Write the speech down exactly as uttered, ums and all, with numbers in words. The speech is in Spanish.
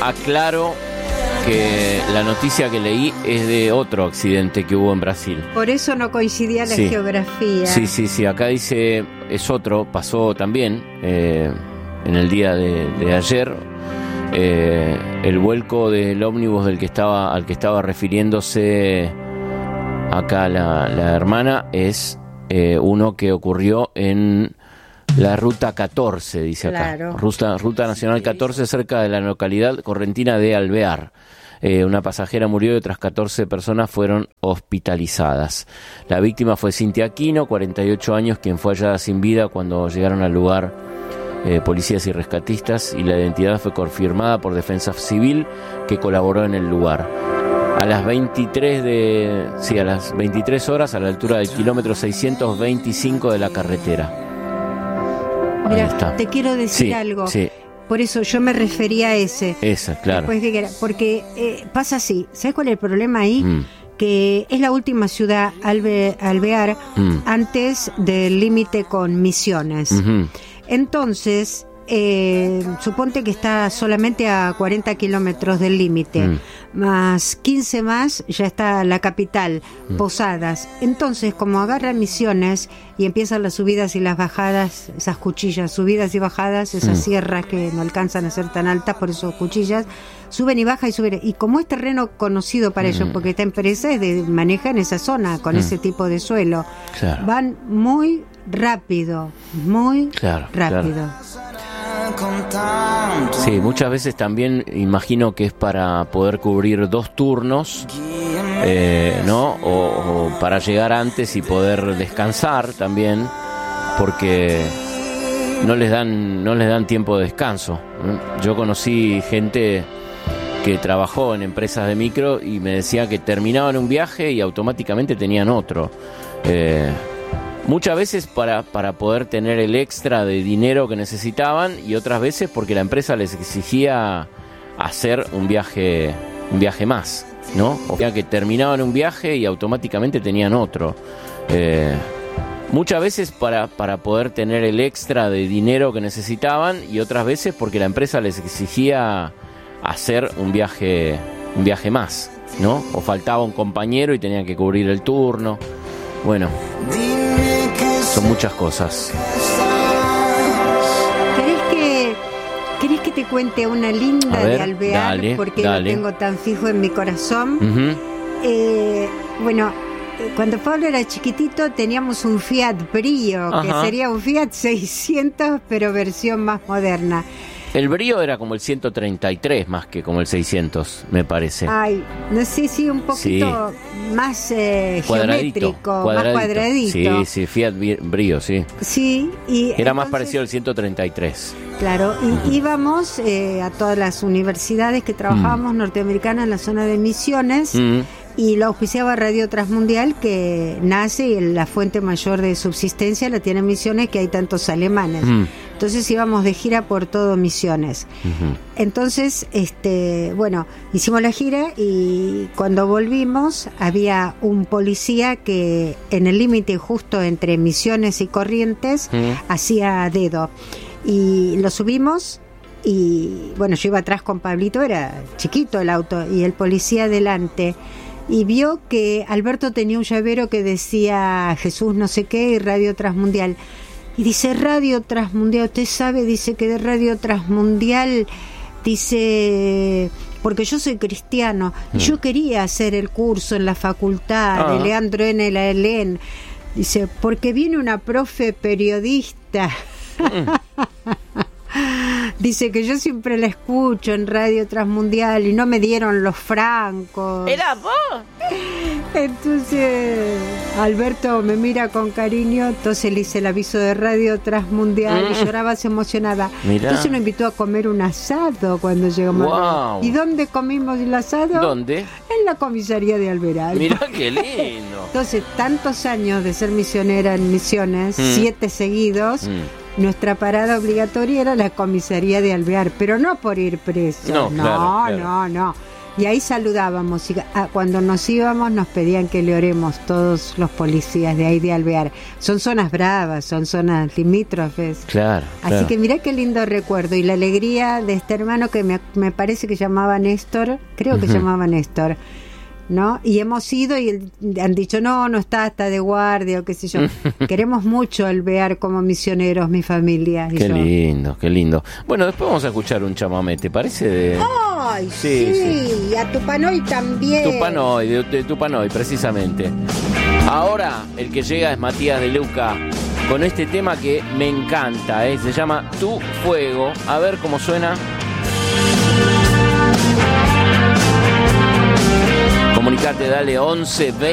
aclaro que la noticia que leí es de otro accidente que hubo en Brasil. Por eso no coincidía la sí. geografía. Sí, sí, sí. Acá dice, es otro, pasó también eh, en el día de, de ayer. Eh, el vuelco del ómnibus del que estaba, al que estaba refiriéndose acá la, la hermana es eh, uno que ocurrió en la ruta catorce, dice acá. Claro. Ruta, ruta Nacional catorce, cerca de la localidad correntina de Alvear. Eh, una pasajera murió y otras catorce personas fueron hospitalizadas. La víctima fue Cintia Aquino, cuarenta y ocho años, quien fue hallada sin vida cuando llegaron al lugar eh, policías y rescatistas, y la identidad fue confirmada por Defensa Civil, que colaboró en el lugar. A las veintitrés de, sí, a las veintitrés horas, a la altura del kilómetro seiscientos veinticinco de la carretera. Mira, te quiero decir sí, algo. Sí. Por eso yo me refería a ese. Esa, claro. Después que, porque eh, pasa así. ¿Sabes cuál es el problema ahí? Mm. Que es la última ciudad, Alve, Alvear, mm. antes del límite con Misiones. Uh-huh. Entonces, eh, suponte que está solamente a cuarenta kilómetros del límite, mm. más quince más, ya está la capital, mm. Posadas. Entonces, como agarra Misiones y empiezan las subidas y las bajadas, esas cuchillas, subidas y bajadas, esas mm. sierras que no alcanzan a ser tan altas, por eso cuchillas, suben y bajan y suben. Y como es terreno conocido para mm. ellos, porque esta empresa es de, manejan esa zona con mm. ese tipo de suelo, claro. van muy rápido, muy claro, rápido. Claro. Sí, muchas veces también imagino que es para poder cubrir dos turnos, eh, ¿no? O, o para llegar antes y poder descansar también, porque no les dan no les dan tiempo de descanso. Yo conocí gente que trabajó en empresas de micro y me decía que terminaban un viaje y automáticamente tenían otro. Eh, Muchas veces para, para poder tener el extra de dinero que necesitaban, y otras veces porque la empresa les exigía hacer un viaje un viaje más, ¿no? O sea, que terminaban un viaje y automáticamente tenían otro. Eh, muchas veces para, para poder tener el extra de dinero que necesitaban, y otras veces porque la empresa les exigía hacer un viaje un viaje más, ¿no? O faltaba un compañero y tenían que cubrir el turno. Bueno, son muchas cosas. ¿Querés que, ¿Querés que te cuente una linda ver, de Alvear? Dale, porque dale. lo tengo tan fijo en mi corazón. Uh-huh. Eh, bueno, cuando Pablo era chiquitito teníamos un Fiat Brio, Ajá. que sería un Fiat seiscientos, pero versión más moderna. El Brio era como el ciento treinta y tres más que como el seiscientos, me parece. Ay, no sé si un poquito sí. más eh, cuadradito, geométrico, cuadradito. más cuadradito. Sí, sí, Fiat Brio, sí. Sí, y era entonces, más parecido al ciento treinta y tres. Claro, y uh-huh. íbamos eh, a todas las universidades que trabajábamos mm. norteamericanas en la zona de Misiones. Mm. Y lo auspiciaba Radio Transmundial, que nace y la fuente mayor de subsistencia la tiene Misiones, que hay tantos alemanes. Mm. Entonces íbamos de gira por todo Misiones. Uh-huh. Entonces, este, bueno, hicimos la gira y cuando volvimos había un policía que en el límite justo entre Misiones y Corrientes uh-huh. hacía dedo. Y lo subimos y, bueno, yo iba atrás con Pablito, era chiquito el auto, y el policía adelante. Y vio que Alberto tenía un llavero que decía Jesús no sé qué y Radio Transmundial. Y dice, Radio Transmundial, usted sabe, dice que de Radio Transmundial, dice, porque yo soy cristiano, mm. y yo quería hacer el curso en la facultad ah. de Leandro N. la L N. Dice, porque viene una profe periodista. Mm. Dice que yo siempre la escucho en Radio Transmundial y no me dieron los francos. ¿Era vos? Entonces Alberto me mira con cariño, entonces le hice el aviso de Radio Transmundial mm. y lloraba, se emocionaba. Mirá. Entonces nos invitó a comer un asado cuando llegamos. Wow. ¿Y dónde comimos el asado? ¿Dónde? En la comisaría de Alvear. Mirá qué lindo. Entonces, tantos años de ser misionera en Misiones, mm. siete seguidos. Mm. Nuestra parada obligatoria era la comisaría de Alvear, pero no por ir preso, no, no, claro, claro. no, no. Y ahí saludábamos, y a, cuando nos íbamos nos pedían que le oremos todos los policías de ahí de Alvear. Son zonas bravas, son zonas limítrofes. Claro, Así claro. que mirá qué lindo recuerdo, y la alegría de este hermano que me, me parece que llamaba Néstor, creo que Ujú. llamaba Néstor, ¿no? Y hemos ido y el- han dicho, no, no está, está de guardia, o qué sé yo. Queremos mucho Alvear como misioneros, mi familia y Qué yo. lindo, qué lindo. Bueno, después vamos a escuchar un chamamé, ¿te parece? De ¡Ay, Sí, sí! Y a Tupanoy también. Tupanoy, de, de Tupanoy, precisamente. Ahora el que llega es Matías de Luca con este tema que me encanta, ¿eh? Se llama Tu Fuego. A ver cómo suena. Comunicate, dale once veinte.